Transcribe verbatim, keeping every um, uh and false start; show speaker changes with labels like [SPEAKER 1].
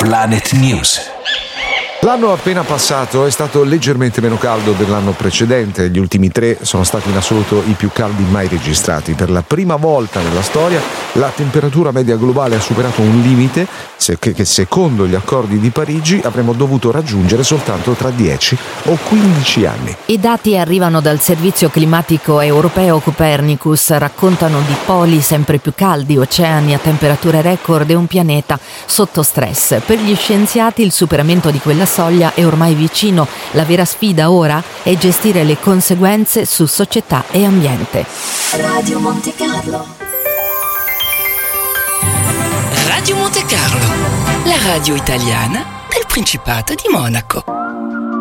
[SPEAKER 1] Planet News.
[SPEAKER 2] L'anno appena passato è stato leggermente meno caldo dell'anno precedente. Gli ultimi tre sono stati in assoluto i più caldi mai registrati. Per la prima volta nella storia la temperatura media globale ha superato un limite che secondo gli accordi di Parigi avremmo dovuto raggiungere soltanto tra dieci o quindici anni.
[SPEAKER 3] I dati arrivano dal servizio climatico europeo Copernicus, raccontano di poli sempre più caldi, oceani a temperature record e un pianeta sotto stress. Per gli scienziati il superamento di quella soglia è ormai vicino. La vera sfida ora è gestire le conseguenze su società e ambiente.
[SPEAKER 4] Radio Monte Carlo.
[SPEAKER 1] Radio Monte Carlo, la radio italiana del Principato di Monaco.